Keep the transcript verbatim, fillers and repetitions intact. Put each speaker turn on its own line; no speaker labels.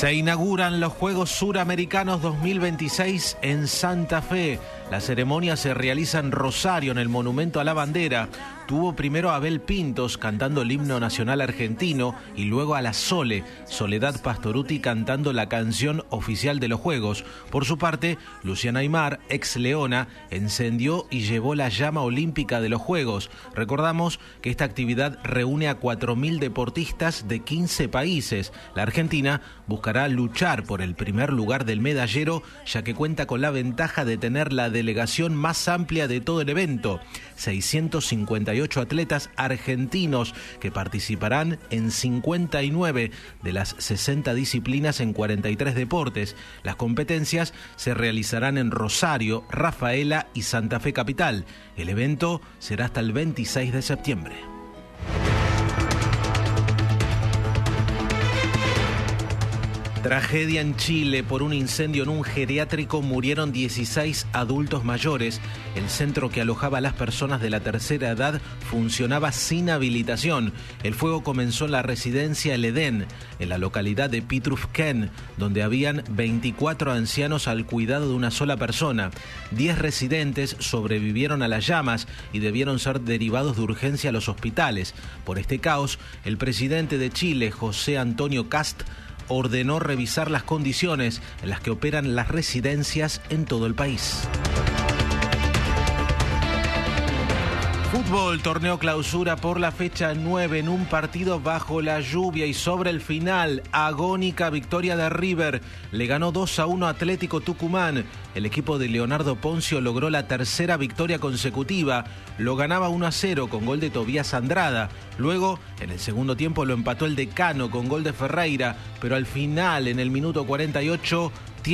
Se inauguran los Juegos Suramericanos dos mil veintiséis en Santa Fe. La ceremonia se realiza en Rosario, en el Monumento a la Bandera. Tuvo primero a Abel Pintos cantando el himno nacional argentino y luego a la Sole, Soledad Pastorutti, cantando la canción oficial de los Juegos. Por su parte, Luciana Aymar, ex Leona, encendió y llevó la llama olímpica de los Juegos. Recordamos que esta actividad reúne a cuatro mil deportistas de quince países. La Argentina buscará luchar por el primer lugar del medallero, ya que cuenta con la ventaja de tener la delegación más amplia de todo el evento. seiscientos cincuenta y ocho atletas argentinos que participarán en cincuenta y nueve de las sesenta disciplinas en cuarenta y tres deportes. Las competencias se realizarán en Rosario, Rafaela y Santa Fe Capital. El evento será hasta el veintiséis de septiembre. Tragedia en Chile. Por un incendio en un geriátrico murieron dieciséis adultos mayores. El centro que alojaba a las personas de la tercera edad funcionaba sin habilitación. El fuego comenzó en la residencia El Edén, en la localidad de Pitrufquén, donde habían veinticuatro ancianos al cuidado de una sola persona. diez residentes sobrevivieron a las llamas y debieron ser derivados de urgencia a los hospitales. Por este caos, el presidente de Chile, José Antonio Kast, ordenó revisar las condiciones en las que operan las residencias en todo el país. Fútbol, torneo clausura por la fecha nueve en un partido bajo la lluvia y sobre el final, agónica victoria de River. Le ganó dos a uno a Atlético Tucumán. El equipo de Leonardo Poncio logró la tercera victoria consecutiva. Lo ganaba uno a cero con gol de Tobías Andrada. Luego, en el segundo tiempo lo empató el Decano con gol de Ferreira, pero al final, en el minuto cuarenta y ocho,